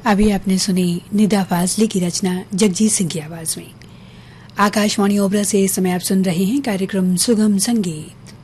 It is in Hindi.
अभी आपने सुनी निदा फाजली की रचना जगजीत सिंह की आवाज में। आकाशवाणी ओबरा से इस समय आप सुन रहे हैं कार्यक्रम सुगम संगीत।